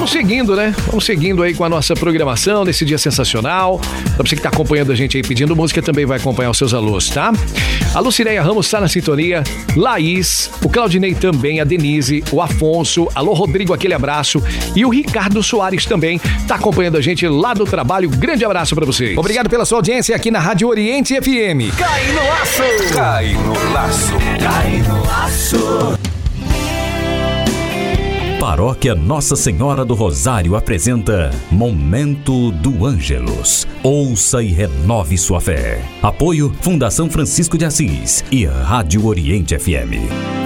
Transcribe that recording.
vamos seguindo, né? Vamos seguindo aí com a nossa programação nesse dia sensacional. Pra você que tá acompanhando a gente aí pedindo música, também vai acompanhar os seus alôs, tá? A Lucinéia Ramos tá na sintonia, Laís, o Claudinei também, a Denise, o Afonso, alô Rodrigo, aquele abraço, e o Ricardo Soares também tá acompanhando a gente lá do trabalho. Grande abraço pra vocês. Obrigado pela sua audiência aqui na Rádio Oriente FM. Cai no laço! Cai no laço! Cai no laço! Paróquia Nossa Senhora do Rosário apresenta Momento do Ângelus. Ouça e renove sua fé. Apoio Fundação Francisco de Assis e Rádio Oriente FM.